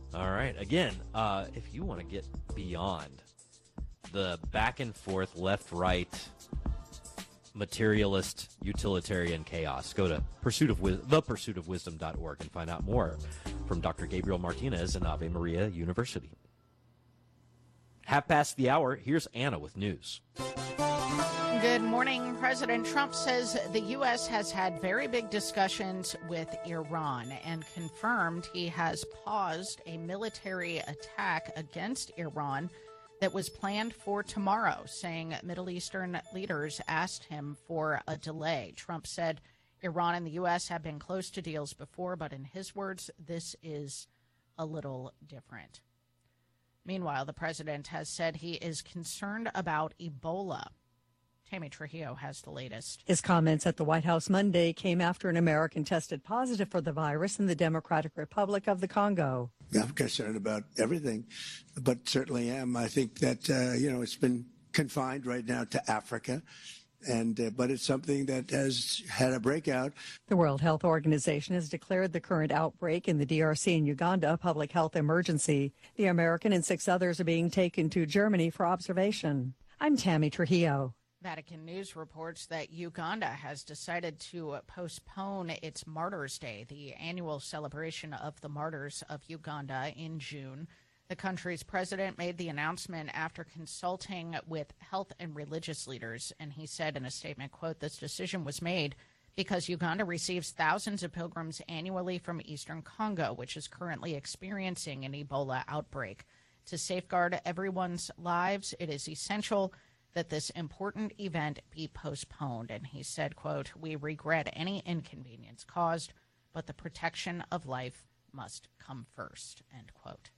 All right. Again, if you want to get beyond the back and forth, left, right, materialist, utilitarian chaos, go to thepursuitofwisdom.org and find out more from Dr. Gabriel Martinez and Ave Maria University. 1:30. Here's Anna with news. Good morning. President Trump says the U.S. has had very big discussions with Iran and confirmed he has paused a military attack against Iran that was planned for tomorrow, saying Middle Eastern leaders asked him for a delay. Trump said Iran and the U.S. have been close to deals before, but in his words, this is a little different. Meanwhile, the president has said he is concerned about Ebola. Tammy Trujillo has the latest. His comments at the White House Monday came after an American tested positive for the virus in the Democratic Republic of the Congo. I'm concerned about everything, but certainly am. I think that, it's been confined right now to Africa, but it's something that has had a breakout. The World Health Organization has declared the current outbreak in the DRC and Uganda a public health emergency. The American and 6 others are being taken to Germany for observation. I'm Tammy Trujillo. Vatican News reports that Uganda has decided to postpone its Martyrs' Day, the annual celebration of the martyrs of Uganda, in June. The country's president made the announcement after consulting with health and religious leaders, and he said in a statement, quote, "This decision was made because Uganda receives thousands of pilgrims annually from eastern Congo, which is currently experiencing an Ebola outbreak. To safeguard everyone's lives, it is essential that this important event be postponed." And he said, quote, "We regret any inconvenience caused, but the protection of life must come first," end quote.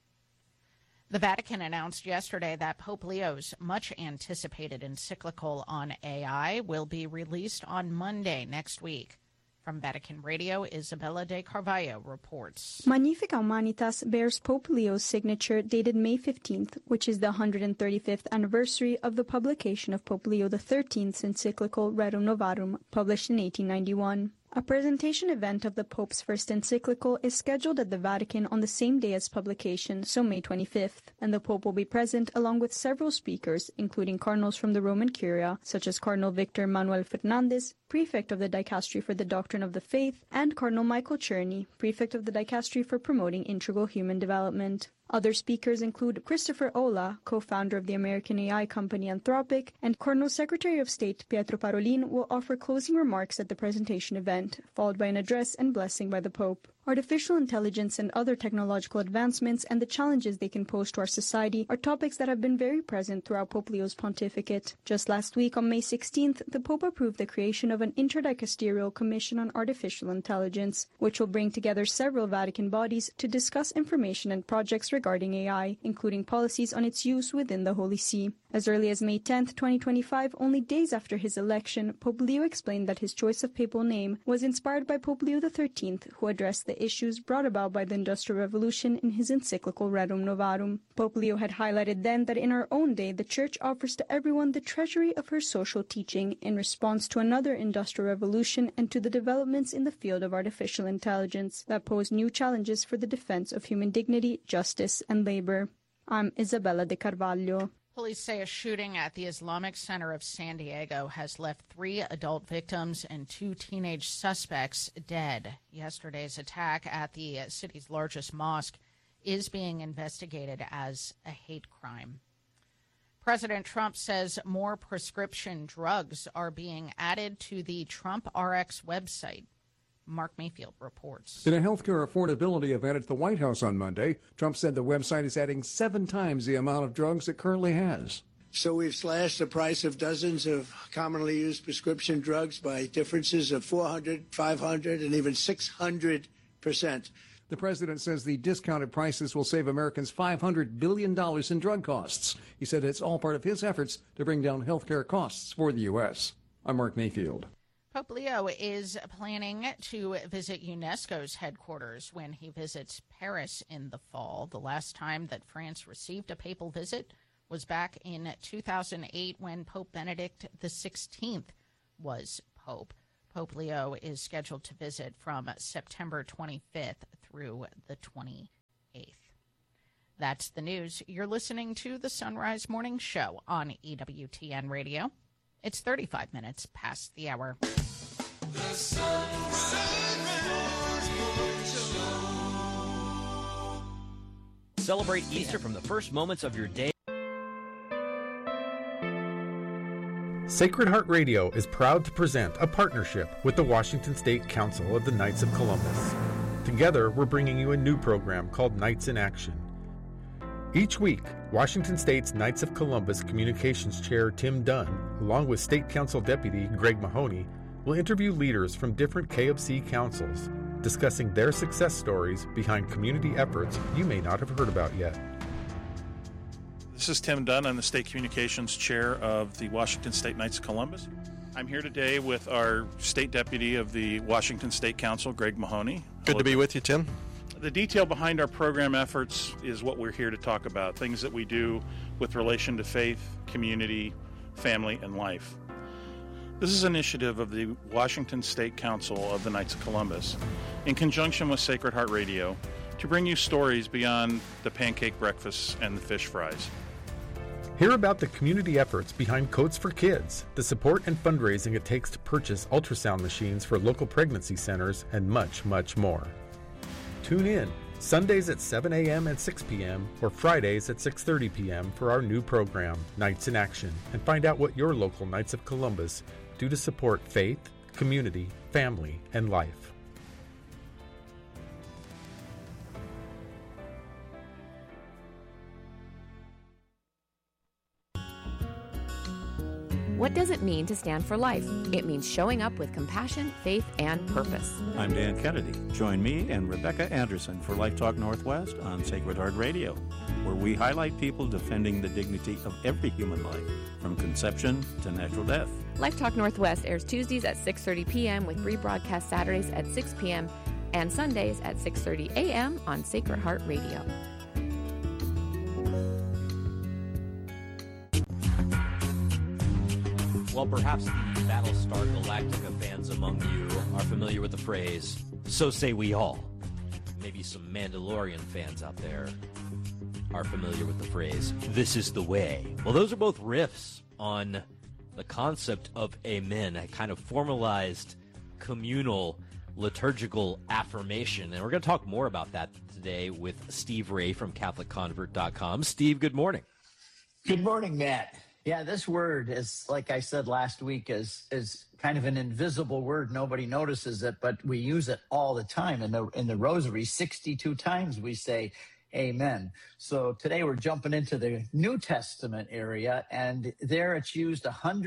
The Vatican announced yesterday that Pope Leo's much-anticipated encyclical on AI will be released on Monday next week. From Vatican Radio, Isabella De Carvalho reports. Magnificat Humanitas bears Pope Leo's signature dated May 15th, which is the 135th anniversary of the publication of Pope Leo XIII's encyclical Rerum Novarum, published in 1891. A presentation event of the Pope's first encyclical is scheduled at the Vatican on the same day as publication, so May 25th, and the Pope will be present along with several speakers, including cardinals from the Roman Curia, such as Cardinal Victor Manuel Fernandez, prefect of the Dicastery for the Doctrine of the Faith, and Cardinal Michael Czerny, prefect of the Dicastery for Promoting Integral Human Development. Other speakers include Christopher Olah, co-founder of the American AI company Anthropic, and Cardinal Secretary of State Pietro Parolin will offer closing remarks at the presentation event, followed by an address and blessing by the Pope. Artificial intelligence and other technological advancements and the challenges they can pose to our society are topics that have been very present throughout Pope Leo's pontificate. Just last week, on May 16th, the Pope approved the creation of an Interdicasterial Commission on Artificial Intelligence, which will bring together several Vatican bodies to discuss information and projects regarding AI, including policies on its use within the Holy See. As early as May 10th, 2025, only days after his election, Pope Leo explained that his choice of papal name was inspired by Pope Leo XIII, who addressed the issues brought about by the Industrial Revolution in his encyclical Rerum Novarum. Pope Leo had highlighted then that in our own day, the Church offers to everyone the treasury of her social teaching in response to another industrial revolution and to the developments in the field of artificial intelligence that pose new challenges for the defense of human dignity, justice, and labor. I'm Isabella De Carvalho. Police say a shooting at the Islamic Center of San Diego has left 3 adult victims and 2 teenage suspects dead. Yesterday's attack at the city's largest mosque is being investigated as a hate crime. President Trump says more prescription drugs are being added to the Trump RX website. Mark Mayfield reports. In a healthcare affordability event at the White House on Monday, Trump said the website is adding 7 times the amount of drugs it currently has. So we've slashed the price of dozens of commonly used prescription drugs by differences of 400, 500, and even 600%. The president says the discounted prices will save Americans $500 billion in drug costs. He said it's all part of his efforts to bring down healthcare costs for the U.S. I'm Mark Mayfield. Pope Leo is planning to visit UNESCO's headquarters when he visits Paris in the fall. The last time that France received a papal visit was back in 2008 when Pope Benedict XVI was pope. Pope Leo is scheduled to visit from September 25th through the 28th. That's the news. You're listening to the Sunrise Morning Show on EWTN Radio. It's 35 minutes past the hour. The Sunrise Morning Show. Celebrate Easter from the first moments of your day. Sacred Heart Radio is proud to present a partnership with the Washington State Council of the Knights of Columbus. Together, we're bringing you a new program called Knights in Action. Each week, Washington State's Knights of Columbus Communications Chair Tim Dunn, along with State Council Deputy Greg Mahoney, will interview leaders from different KOC councils, discussing their success stories behind community efforts you may not have heard about yet. This is Tim Dunn. I'm the State Communications Chair of the Washington State Knights of Columbus. I'm here today with our State Deputy of the Washington State Council, Greg Mahoney. Good to be with you, Tim. The detail behind our program efforts is what we're here to talk about, things that we do with relation to faith, community, family, and life. This is an initiative of the Washington State Council of the Knights of Columbus in conjunction with Sacred Heart Radio to bring you stories beyond the pancake breakfasts and the fish fries. Hear about the community efforts behind Coats for Kids, the support and fundraising it takes to purchase ultrasound machines for local pregnancy centers, and much, much more. Tune in Sundays at 7 a.m. and 6 p.m. or Fridays at 6:30 p.m. for our new program, Knights in Action, and find out what your local Knights of Columbus do to support faith, community, family, and life. What does it mean to stand for life? It means showing up with compassion, faith, and purpose. I'm Dan Kennedy. Join me and Rebecca Anderson for Life Talk Northwest on Sacred Heart Radio, where we highlight people defending the dignity of every human life, from conception to natural death. Life Talk Northwest airs Tuesdays at 6:30 p.m. with rebroadcast Saturdays at 6 p.m. and Sundays at 6:30 a.m. on Sacred Heart Radio. Well, perhaps the Battlestar Galactica fans among you are familiar with the phrase, "So say we all." Maybe some Mandalorian fans out there are familiar with the phrase, "This is the way." Well, those are both riffs on the concept of amen, a kind of formalized, communal, liturgical affirmation. And we're going to talk more about that today with Steve Ray from CatholicConvert.com. Steve, good morning. Good morning, Matt. Yeah, this word is, like I said last week, is kind of an invisible word. Nobody notices it, but we use it all the time. In the rosary, 62 times we say amen. So today we're jumping into the New Testament area, and there it's used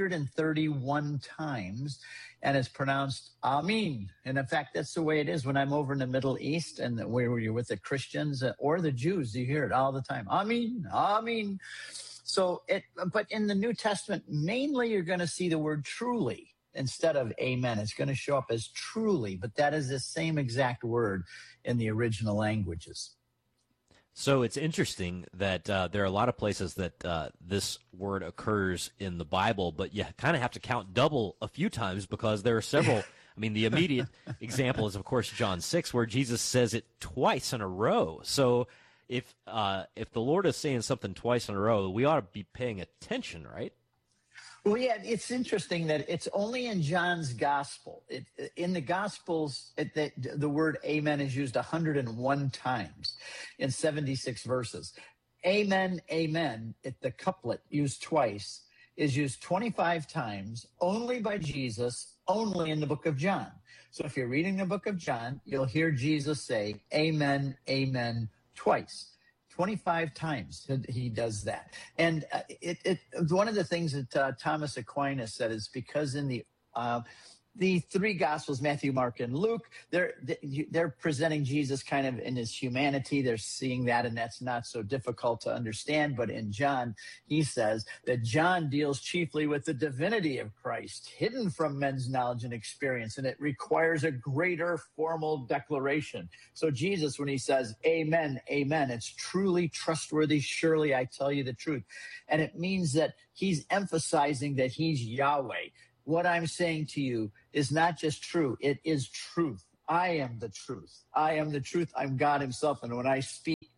131 times, and it's pronounced Amen. And in fact, that's the way it is when I'm over in the Middle East and where you're with the Christians or the Jews. You hear it all the time. Amen, Amen. So but in the New Testament, mainly you're going to see the word truly instead of amen. It's going to show up as truly, but that is the same exact word in the original languages. So it's interesting that there are a lot of places that this word occurs in the Bible, but you kind of have to count double a few times because there are several. I mean, the immediate example is, of course, John 6, where Jesus says it twice in a row. So if the Lord is saying something twice in a row, we ought to be paying attention, right? Well, yeah, it's interesting that it's only in John's gospel. In the gospels, the word amen is used 101 times in 76 verses. Amen, amen, the couplet used twice is used 25 times only by Jesus, only in the book of John. So if you're reading the book of John, you'll hear Jesus say amen, amen, twice. 25 times he does that. And one of the things that Thomas Aquinas said is because in the three Gospels, Matthew, Mark, and Luke, they're presenting Jesus kind of in his humanity. They're seeing that, and that's not so difficult to understand. But in John, he says that John deals chiefly with the divinity of Christ, hidden from men's knowledge and experience, and it requires a greater formal declaration. So Jesus, when he says, amen, amen, it's truly trustworthy. Surely I tell you the truth. And it means that he's emphasizing that he's Yahweh. What I'm saying to you is not just true, it is truth. I am the truth. I am the truth. I'm God himself. And when I speak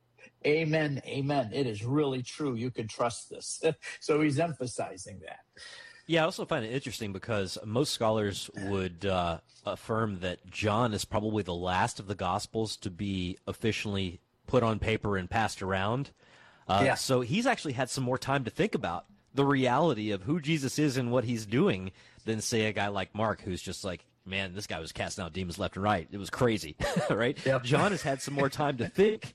Amen, amen. It is really true. You can trust this. So he's emphasizing that. Yeah, I also find it interesting because most scholars would affirm that John is probably the last of the Gospels to be officially put on paper and passed around. So he's actually had some more time to think about the reality of who Jesus is and what he's doing than, say, a guy like Mark, who's just like, man, this guy was casting out demons left and right. It was crazy, right? Yep. John has had some more time to think,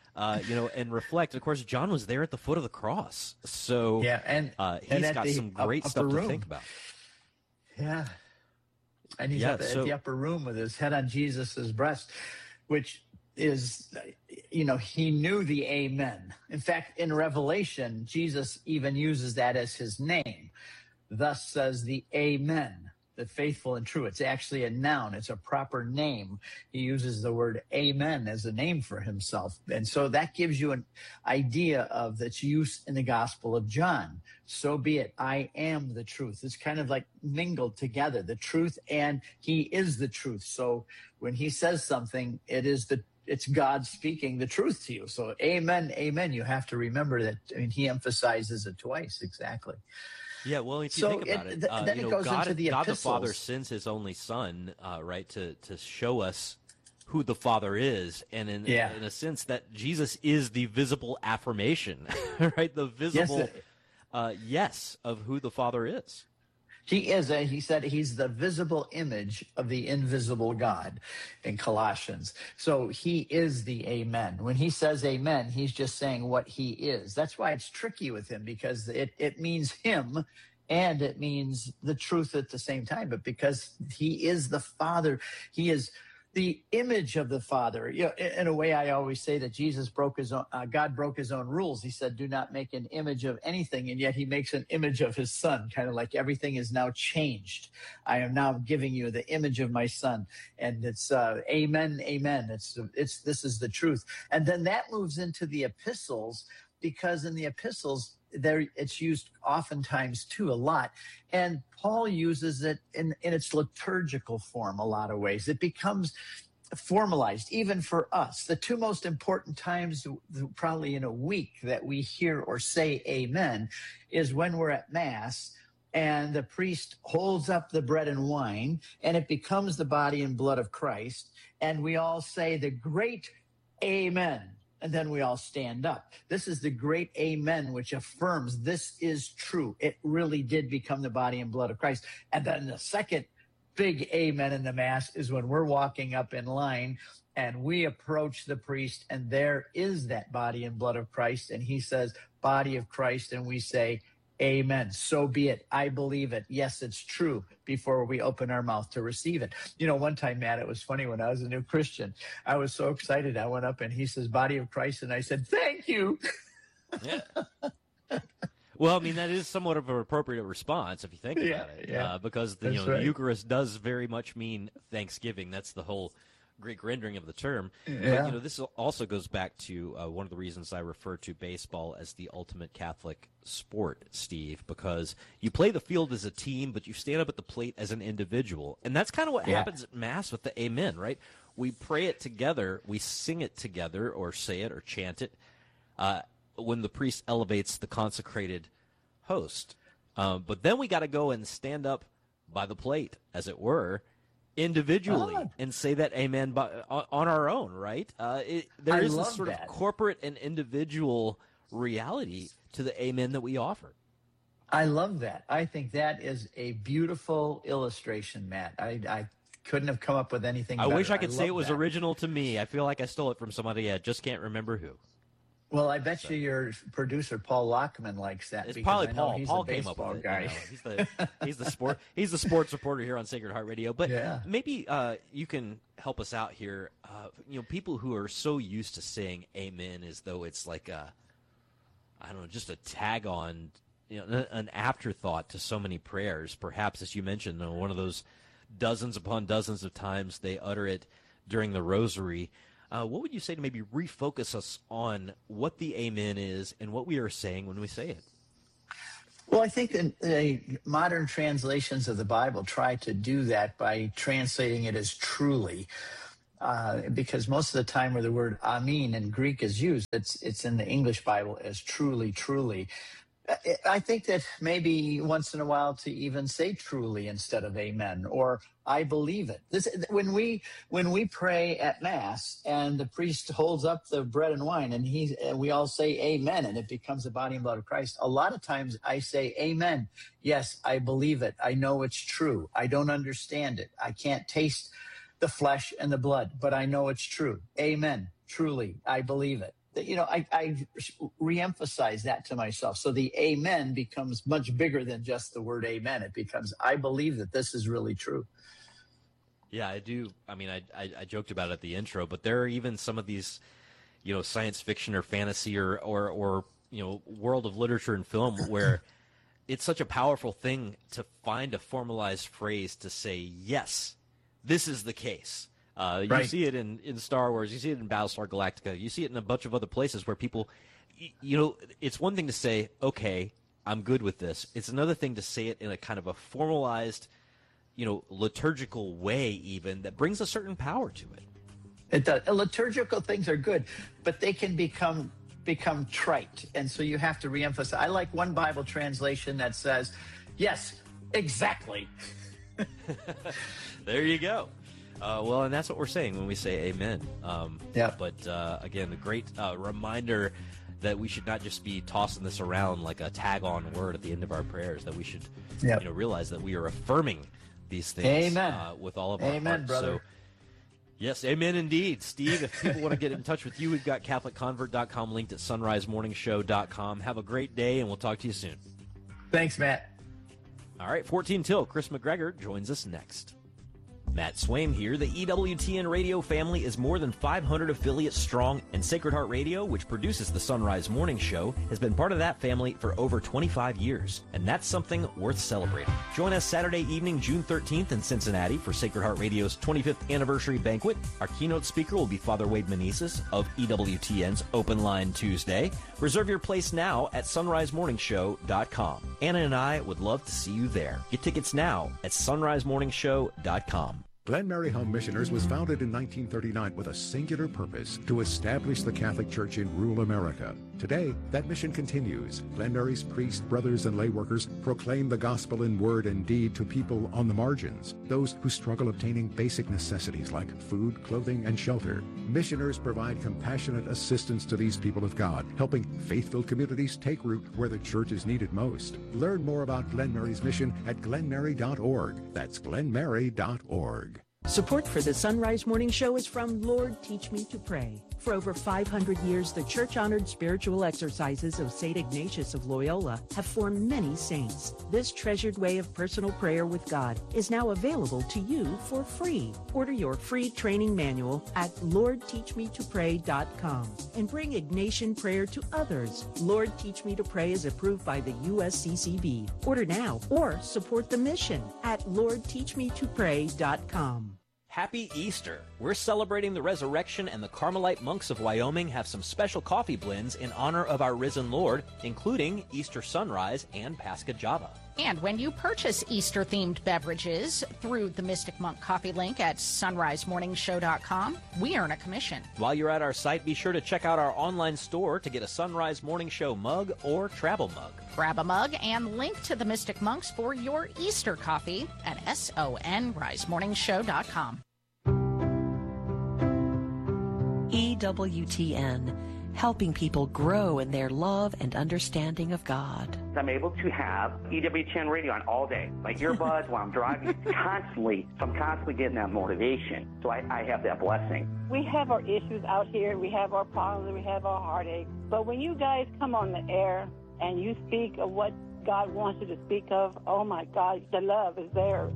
and reflect. Of course, John was there at the foot of the cross. So he's got some great stuff to think about. Yeah. And he's at the upper room with his head on Jesus's breast, which is, he knew the amen. In fact, in Revelation, Jesus even uses that as his name. Thus says the amen, the faithful and true. It's actually a noun. It's a proper name. He uses the word amen as a name for himself. And so that gives you an idea of its use in the Gospel of John. So be it. I am the truth. It's kind of like mingled together, the truth, and he is the truth. So when he says something, it's God speaking the truth to you. So amen, amen. You have to remember that. I mean, he emphasizes it twice. Exactly. Yeah, well, if you think about it, then it goes into the God the epistles. Father sends his only Son, right, to show us who the Father is, and in a sense that Jesus is the visible affirmation, right, the visible yes of who the Father is. He is. He said he's the visible image of the invisible God in Colossians. So he is the amen. When he says amen, he's just saying what he is. That's why it's tricky with him, because it means him and it means the truth at the same time. But because he is the Father, he is the image of the Father. In a way, I always say that God broke his own rules. He said, do not make an image of anything. And yet he makes an image of his Son, kind of like everything is now changed. I am now giving you the image of my Son. And it's amen, amen. This is the truth. And then that moves into the epistles, because in the epistles, it's used oftentimes too, a lot. And Paul uses it in its liturgical form a lot of ways. It becomes formalized, even for us. The two most important times probably in a week that we hear or say amen is when we're at Mass and the priest holds up the bread and wine and it becomes the body and blood of Christ. And we all say the great amen. And then we all stand up. This is the great amen, which affirms this is true. It really did become the body and blood of Christ. And then the second big amen in the Mass is when we're walking up in line and we approach the priest and there is that body and blood of Christ. And he says, body of Christ. And we say, amen. So be it. I believe it. Yes, it's true, before we open our mouth to receive it. One time, Matt, it was funny when I was a new Christian. I was so excited. I went up and he says, body of Christ. And I said, thank you. Yeah. Well, I mean, that is somewhat of an appropriate response if you think about it, because the Eucharist does very much mean thanksgiving. That's the whole Greek rendering of the term. Yeah. But, this also goes back to one of the reasons I refer to baseball as the ultimate Catholic sport, Steve, because you play the field as a team, but you stand up at the plate as an individual. And that's kind of what happens at Mass with the amen, right? We pray it together, we sing it together, or say it or chant it, when the priest elevates the consecrated host. But then we got to go and stand up by the plate, as it were, individually, and say that amen on our own, right? There is this sort of corporate and individual reality to the amen that we offer. I love that. I think that is a beautiful illustration, Matt. I couldn't have come up with anything better. I wish I could say it was original to me. I feel like I stole it from somebody. I just can't remember who. Well, I bet you your producer Paul Lockman likes that. It's probably Paul. He's Paul a came up with it. guy. He's the sports reporter here on Sacred Heart Radio. But maybe you can help us out here. People who are so used to saying amen as though it's like just a tag on, an afterthought to so many prayers. Perhaps, as you mentioned, one of those dozens upon dozens of times they utter it during the Rosary. What would you say to maybe refocus us on what the amen is and what we are saying when we say it? Well, I think the modern translations of the Bible try to do that by translating it as truly. because most of the time where the word amen in Greek is used, it's in the English Bible as truly, truly. I think that maybe once in a while to even say truly instead of amen, or I believe it. When we pray at Mass and the priest holds up the bread and wine and we all say amen and it becomes the body and blood of Christ, a lot of times I say amen. Yes, I believe it. I know it's true. I don't understand it. I can't taste the flesh and the blood, but I know it's true. Amen. Truly, I believe it. I reemphasize that to myself. So the amen becomes much bigger than just the word amen. It becomes, I believe that this is really true. Yeah, I do. I mean, I joked about it at the intro, but there are even some of these, science fiction or fantasy or world of literature and film where it's such a powerful thing to find a formalized phrase to say, yes, this is the case. You Right. see it in Star Wars. You see it in Battlestar Galactica. You see it in a bunch of other places where people, it's one thing to say, okay, I'm good with this. It's another thing to say it in a kind of a formalized, liturgical way even that brings a certain power to it. It does. Liturgical things are good, but they can become trite. And so you have to reemphasize. I like one Bible translation that says, yes, exactly. There you go. Well, and that's what we're saying when we say amen. Yeah. But again, a great reminder that we should not just be tossing this around like a tag-on word at the end of our prayers, that we should realize that we are affirming these things with all of our Amen, hearts. brother. So, yes, amen indeed. Steve, if people want to get in touch with you, we've got CatholicConvert.com linked at SunriseMorningshow.com. Have a great day, and we'll talk to you soon. Thanks, Matt. All right, 14 till. Chris McGregor joins us next. Matt Swaim here. The EWTN radio family is more than 500 affiliates strong, and Sacred Heart Radio, which produces the Sunrise Morning Show, has been part of that family for over 25 years, and that's something worth celebrating. Join us Saturday evening, June 13th in Cincinnati for Sacred Heart Radio's 25th anniversary banquet. Our keynote speaker will be Father Wade Meneses of EWTN's Open Line Tuesday. Reserve your place now at sunrisemorningshow.com. Anna and I would love to see you there. Get tickets now at sunrisemorningshow.com. Glen Mary Home Missioners was founded in 1939 with a singular purpose: to establish the Catholic Church in rural America. Today, that mission continues. Glen Mary's priests, brothers, and lay workers proclaim the gospel in word and deed to people on the margins, those who struggle obtaining basic necessities like food, clothing, and shelter. Missioners provide compassionate assistance to these people of God, helping faith-filled communities take root where the church is needed most. Learn more about Glen Mary's mission at glenmary.org. That's glenmary.org. Support for the Sunrise Morning Show is from Lord Teach Me to Pray. For over 500 years, the church-honored spiritual exercises of St. Ignatius of Loyola have formed many saints. This treasured way of personal prayer with God is now available to you for free. Order your free training manual at LordTeachMeToPray.com and bring Ignatian prayer to others. Lord Teach Me to Pray is approved by the USCCB. Order now or support the mission at LordTeachMeToPray.com. Happy Easter! We're celebrating the resurrection, and the Carmelite monks of Wyoming have some special coffee blends in honor of our risen Lord, including Easter Sunrise and Pascha Java. And when you purchase Easter-themed beverages through the Mystic Monk coffee link at sunrisemorningshow.com, we earn a commission. While you're at our site, be sure to check out our online store to get a Sunrise Morning Show mug or travel mug. Grab a mug and link to the Mystic Monks for your Easter coffee at sunrisemorningshow.com. EWTN, helping people grow in their love and understanding of God. I'm able to have EWTN radio on all day. My earbuds while I'm driving, constantly. So I'm constantly getting that motivation. So I have that blessing. We have our issues out here. We have our problems. We have our heartaches. But when you guys come on the air and you speak of what God wants you to speak of, oh my God, the love is there.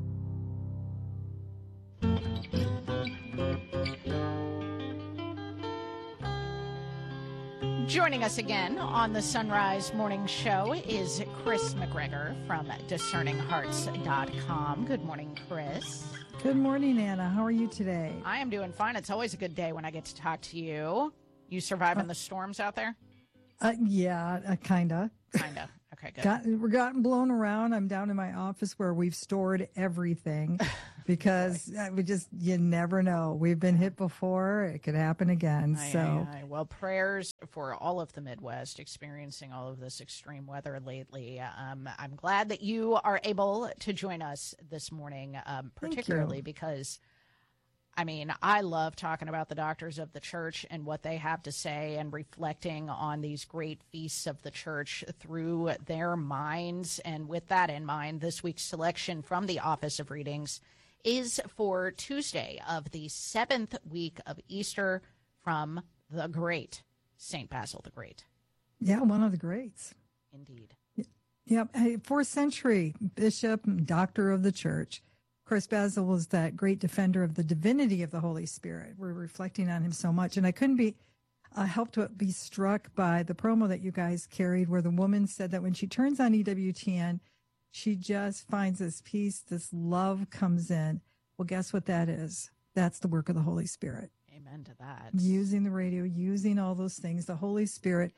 Joining us again on the Sunrise Morning Show is Chris McGregor from DiscerningHearts.com. Good morning, Chris. Good morning, Anna. How are you today? I am doing fine. It's always a good day when I get to talk to you. You surviving the storms out there? Yeah, kinda. Kinda. Okay, good. We're gotten blown around. I'm down in my office where we've stored everything. because you never know. We've been hit before. It could happen again. Well, prayers for all of the Midwest experiencing all of this extreme weather lately. I'm glad that you are able to join us this morning, particularly because, I mean, I love talking about the doctors of the church and what they have to say and reflecting on these great feasts of the church through their minds. And with that in mind, this week's selection from the Office of Readings is for Tuesday of the 7th week of Easter from the great St. Basil the Great. Yeah, one of the greats. Indeed. Yep, 4th century bishop and doctor of the church. Of course, Basil was that great defender of the divinity of the Holy Spirit. We're reflecting on him so much. And I couldn't be helped to be struck by the promo that you guys carried where the woman said that when she turns on EWTN, she just finds this peace, this love comes in. Well, guess what that is? That's the work of the Holy Spirit. Amen to that. Using the radio, using all those things. The Holy Spirit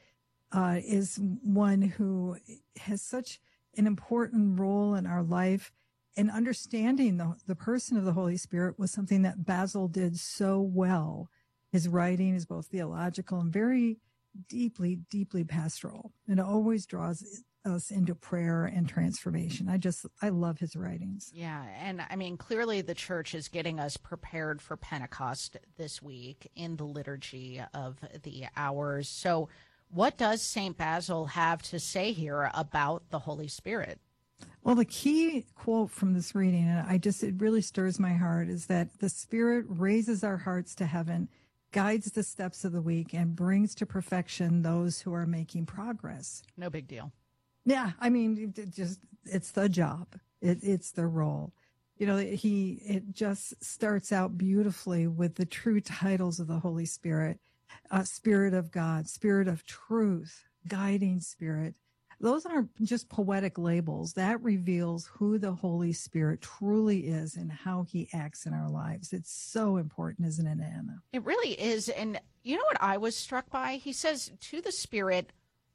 is one who has such an important role in our life. And understanding the person of the Holy Spirit was something that Basil did so well. His writing is both theological and very deeply, deeply pastoral. And it always draws us into prayer and transformation. I love his writings. Yeah. And I mean, clearly the church is getting us prepared for Pentecost this week in the liturgy of the hours. So what does St. Basil have to say here about the Holy Spirit? Well, the key quote from this reading, and it really stirs my heart, is that the Spirit raises our hearts to heaven, guides the steps of the week, and brings to perfection those who are making progress. No big deal. Yeah, I mean, it's the job. It's the role. You know, it just starts out beautifully with the true titles of the Holy Spirit, Spirit of God, Spirit of Truth, Guiding Spirit. Those aren't just poetic labels. That reveals who the Holy Spirit truly is and how he acts in our lives. It's so important, isn't it, Anna? It really is. And you know what I was struck by? He says, to the Spirit,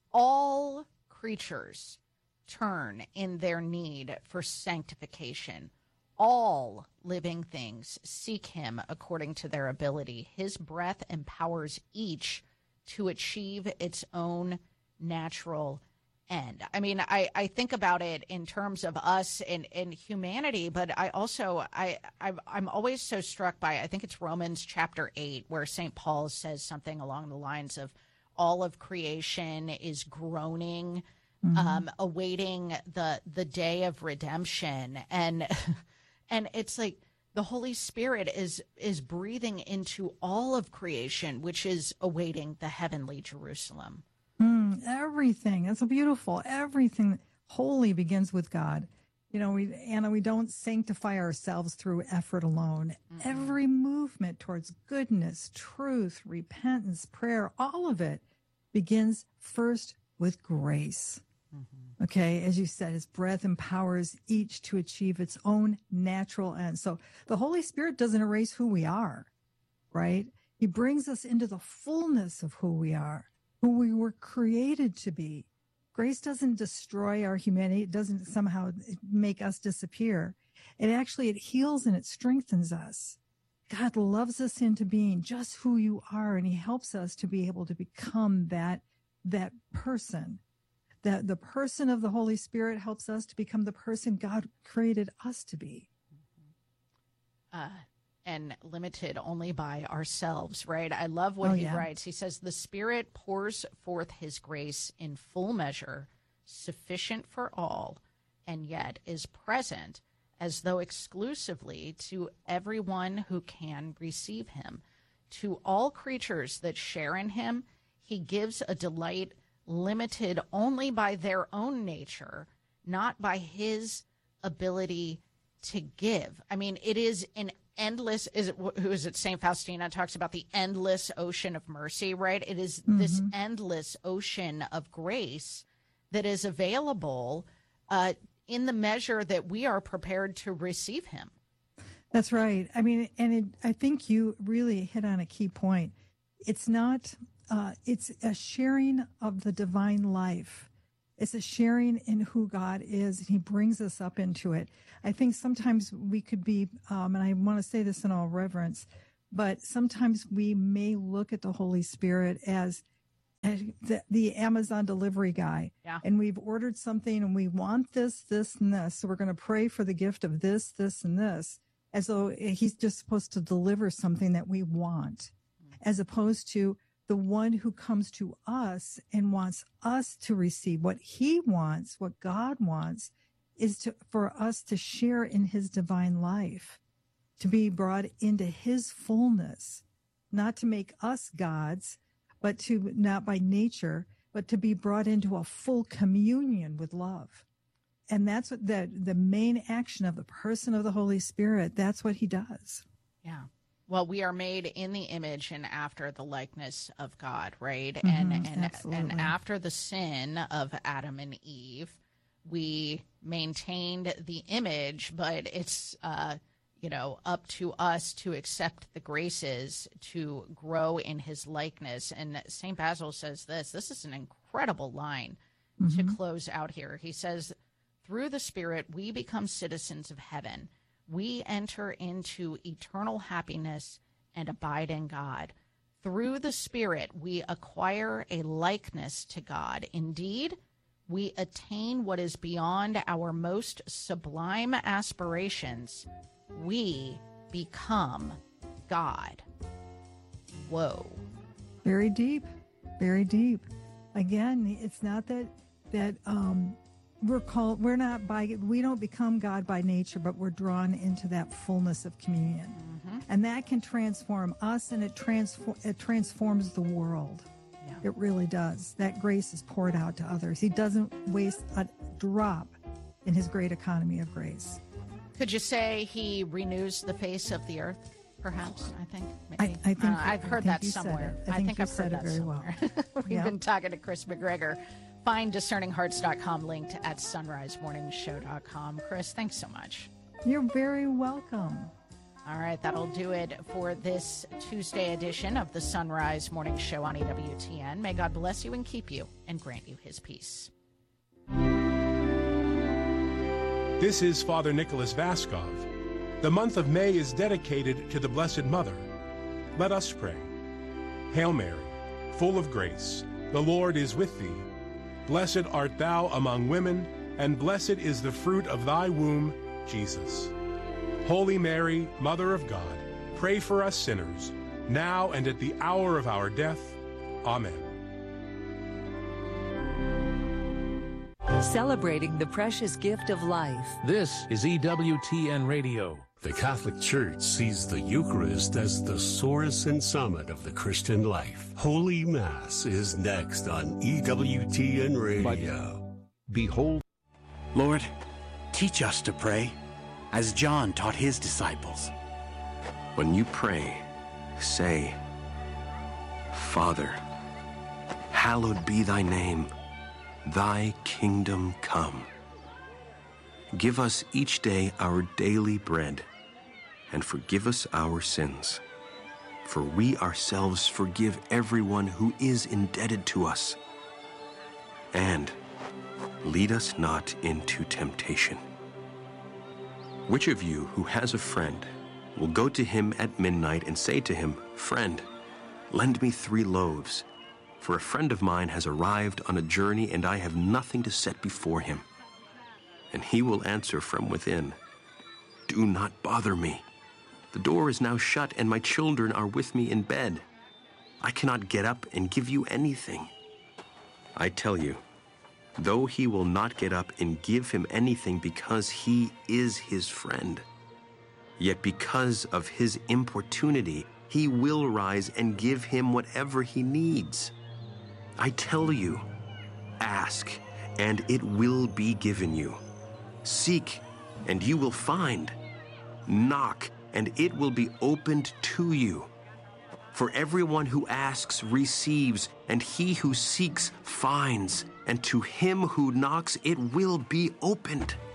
all creatures turn in their need for sanctification. All living things seek him according to their ability. His breath empowers each to achieve its own natural end. I mean, I think about it in terms of us and humanity, but I also, I'm always so struck by, I think it's Romans chapter 8, where St. Paul says something along the lines of all of creation is groaning, awaiting the day of redemption. And it's like the Holy Spirit is breathing into all of creation, which is awaiting the heavenly Jerusalem. Everything. That's so beautiful. Everything holy begins with God. You know, we don't sanctify ourselves through effort alone. Every movement towards goodness, truth, repentance, prayer, all of it begins first with grace. Okay, as you said, his breath empowers each to achieve its own natural end. So the Holy Spirit doesn't erase who we are, right? He brings us into the fullness of who we are, who we were created to be. Grace doesn't destroy our humanity. It doesn't somehow make us disappear. It heals and it strengthens us. God loves us into being just who you are, and he helps us to be able to become that person. That the person of the Holy Spirit helps us to become the person God created us to be. And limited only by ourselves, right? I love what he writes. He says, the Spirit pours forth his grace in full measure, sufficient for all, and yet is present as though exclusively to everyone who can receive him. To all creatures that share in him, he gives a delight limited only by their own nature, not by his ability to give. I mean, it is an endless, who is it? St. Faustina talks about the endless ocean of mercy, right? It is this endless ocean of grace that is available in the measure that we are prepared to receive him. That's right. I mean, I think you really hit on a key point. It's not, it's a sharing of the divine life. It's a sharing in who God is, and he brings us up into it. I think sometimes we could be, and I want to say this in all reverence, but sometimes we may look at the Holy Spirit as the Amazon delivery guy. Yeah. And we've ordered something and we want this, this, and this. So we're going to pray for the gift of this, this, and this, as though he's just supposed to deliver something that we want, as opposed to the one who comes to us and wants us to receive what he wants, what God wants, is for us to share in his divine life, to be brought into his fullness, not to make us gods, but to, not by nature, but to be brought into a full communion with love. And that's what the main action of the person of the Holy Spirit, that's what he does. Yeah. Well, we are made in the image and after the likeness of God, right? Absolutely. And after the sin of Adam and Eve, we maintained the image, but it's up to us to accept the graces to grow in his likeness. And St. Basil says this is an incredible line to close out here. He says, through the Spirit, we become citizens of heaven. We enter into eternal happiness and abide in God. Through the Spirit, we acquire a likeness to God. Indeed, we attain what is beyond our most sublime aspirations. We become God. Whoa. Very deep. Very deep. Again, it's not that we don't become God by nature, but we're drawn into that fullness of communion. And that can transform us, and it transforms the world. Yeah. It really does. That grace is poured out to others. He doesn't waste a drop in his great economy of grace. Could you say he renews the face of the earth? Perhaps, I think. Maybe. I think I've heard that somewhere. I think I've heard that very somewhere. Well. We've been talking to Chris McGregor. Find discerninghearts.com, linked at sunrisemorningshow.com. Chris, thanks so much. You're very welcome. All right, that'll do it for this Tuesday edition of the Sunrise Morning Show on EWTN. May God bless you and keep you and grant you his peace. This is Father Nicholas Vaskov. The month of May is dedicated to the Blessed Mother. Let us pray. Hail Mary, full of grace, the Lord is with thee. Blessed art thou among women, and blessed is the fruit of thy womb, Jesus. Holy Mary, Mother of God, pray for us sinners, now and at the hour of our death. Amen. Celebrating the precious gift of life. This is EWTN Radio. The Catholic Church sees the Eucharist as the source and summit of the Christian life. Holy Mass is next on EWTN Radio. Behold, Lord, teach us to pray as John taught his disciples. When you pray, say, Father, hallowed be thy name. Thy kingdom come. Give us each day our daily bread, and forgive us our sins. For we ourselves forgive everyone who is indebted to us. And lead us not into temptation. Which of you who has a friend will go to him at midnight and say to him, Friend, lend me 3 loaves, for a friend of mine has arrived on a journey and I have nothing to set before him. And he will answer from within, Do not bother me. The door is now shut and my children are with me in bed. I cannot get up and give you anything. I tell you, though he will not get up and give him anything because he is his friend, yet because of his importunity, he will rise and give him whatever he needs. I tell you, ask, and it will be given you. Seek, and you will find. Knock, and it will be opened to you. For everyone who asks receives, and he who seeks finds, and to him who knocks it will be opened.